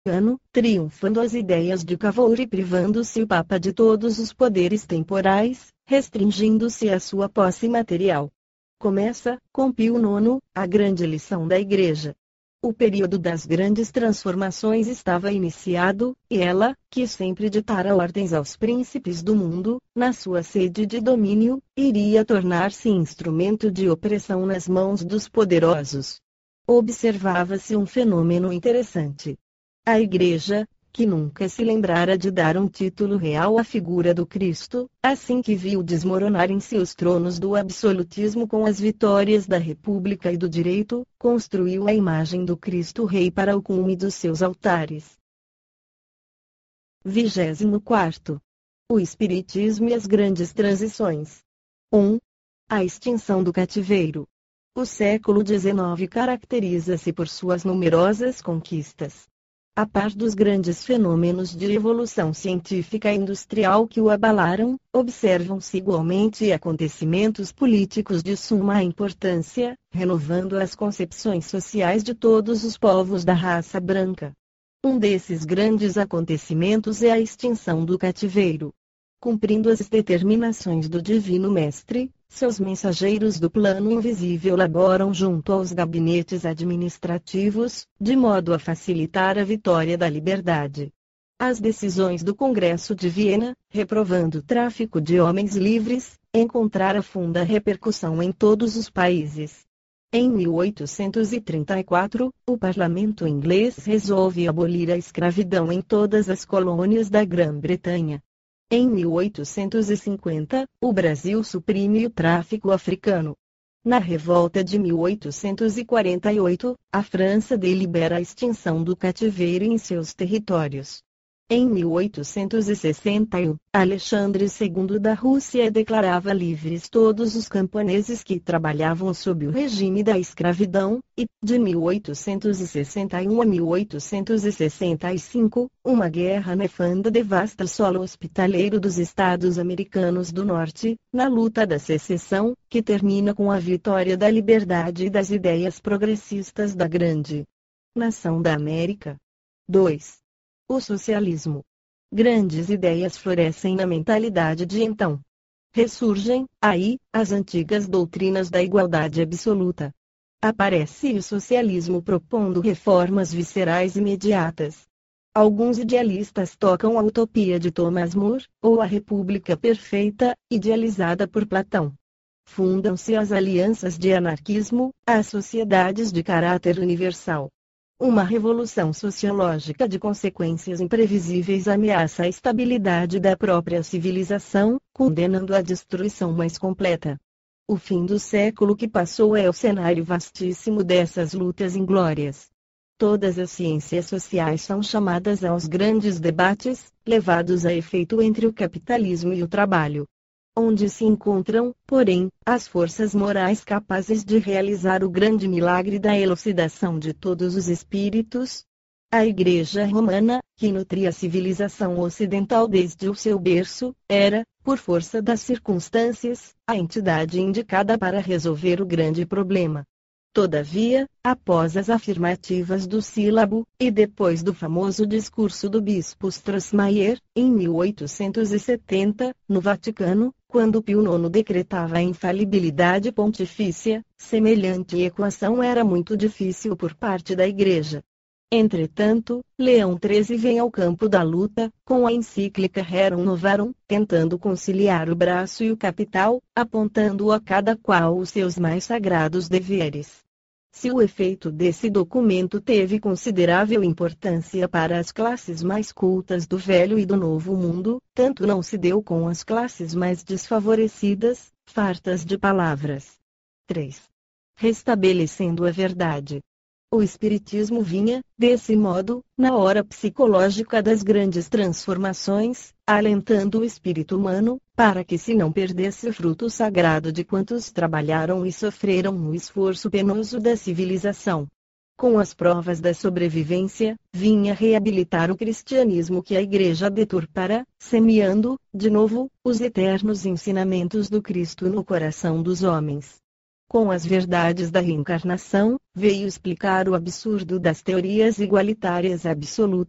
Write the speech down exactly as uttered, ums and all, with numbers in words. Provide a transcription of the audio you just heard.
Vaticano, triunfando as ideias de Cavour e privando-se o Papa de todos os poderes temporais, restringindo-se à sua posse material. Começa, com Pio nono, a grande lição da Igreja. O período das grandes transformações estava iniciado, e ela, que sempre ditara ordens aos príncipes do mundo, na sua sede de domínio, iria tornar-se instrumento de opressão nas mãos dos poderosos. Observava-se um fenômeno interessante. A Igreja, que nunca se lembrara de dar um título real à figura do Cristo, assim que viu desmoronarem-se os tronos do absolutismo com as vitórias da República e do Direito, construiu a imagem do Cristo Rei para o cume dos seus altares. vigésimo quarto. O Espiritismo e as grandes transições. um. A extinção do cativeiro. O século dezenove caracteriza-se por suas numerosas conquistas. A par dos grandes fenômenos de evolução científica e industrial que o abalaram, observam-se igualmente acontecimentos políticos de suma importância, renovando as concepções sociais de todos os povos da raça branca. Um desses grandes acontecimentos é a extinção do cativeiro. Cumprindo as determinações do Divino Mestre, seus mensageiros do plano invisível laboram junto aos gabinetes administrativos, de modo a facilitar a vitória da liberdade. As decisões do Congresso de Viena, reprovando o tráfico de homens livres, encontraram funda repercussão em todos os países. Em mil oitocentos e trinta e quatro, o parlamento inglês resolve abolir a escravidão em todas as colônias da Grã-Bretanha. Em mil oitocentos e cinquenta, o Brasil suprime o tráfico africano. Na revolta de mil oitocentos e quarenta e oito, a França delibera a extinção do cativeiro em seus territórios. Em mil oitocentos e sessenta e um, Alexandre segundo da Rússia declarava livres todos os camponeses que trabalhavam sob o regime da escravidão, e, de mil oitocentos e sessenta e um a mil oitocentos e sessenta e cinco, uma guerra nefanda devasta o solo hospitaleiro dos Estados Americanos do Norte, na luta da secessão, que termina com a vitória da liberdade e das ideias progressistas da grande nação da América. dois. O socialismo. Grandes ideias florescem na mentalidade de então. Ressurgem, aí, as antigas doutrinas da igualdade absoluta. Aparece o socialismo propondo reformas viscerais imediatas. Alguns idealistas tocam a utopia de Thomas More, ou a República Perfeita, idealizada por Platão. Fundam-se as alianças de anarquismo, as sociedades de caráter universal. Uma revolução sociológica de consequências imprevisíveis ameaça a estabilidade da própria civilização, condenando a destruição mais completa. O fim do século que passou é o cenário vastíssimo dessas lutas inglórias. Todas as ciências sociais são chamadas aos grandes debates, levados a efeito entre o capitalismo e o trabalho. Onde se encontram, porém, as forças morais capazes de realizar o grande milagre da elucidação de todos os espíritos? A Igreja Romana, que nutria a civilização ocidental desde o seu berço, era, por força das circunstâncias, a entidade indicada para resolver o grande problema. Todavia, após as afirmativas do sílabo, e depois do famoso discurso do bispo Strossmayer, em mil oitocentos e setenta, no Vaticano, quando Pio nono decretava a infalibilidade pontifícia, semelhante equação era muito difícil por parte da Igreja. Entretanto, Leão treze vem ao campo da luta, com a encíclica Rerum Novarum, tentando conciliar o braço e o capital, apontando a cada qual os seus mais sagrados deveres. Se o efeito desse documento teve considerável importância para as classes mais cultas do Velho e do Novo Mundo, tanto não se deu com as classes mais desfavorecidas, fartas de palavras. três. Restabelecendo a verdade. O Espiritismo vinha, desse modo, na hora psicológica das grandes transformações, alentando o espírito humano, para que se não perdesse o fruto sagrado de quantos trabalharam e sofreram no esforço penoso da civilização. Com as provas da sobrevivência, vinha reabilitar o cristianismo que a Igreja deturpara, semeando, de novo, os eternos ensinamentos do Cristo no coração dos homens. Com as verdades da reencarnação, veio explicar o absurdo das teorias igualitárias absolutas